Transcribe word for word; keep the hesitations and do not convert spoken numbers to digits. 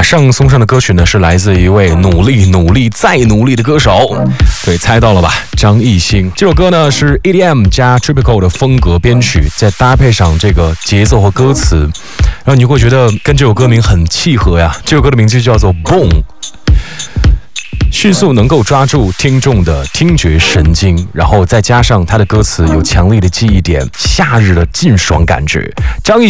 上送上的歌曲呢，是来自一位努力、努力再努力的歌手。对，猜到了吧？张艺兴。这首歌呢是 E D M 加 Tropical 的风格编曲，再搭配上这个节奏和歌词，然后你会觉得跟这首歌名很契合呀。这首歌的名字就叫做 Boom。迅速能够抓住听众的听觉神经，然后再加上它的歌词有强烈的记忆点，夏日的劲爽感觉。张艺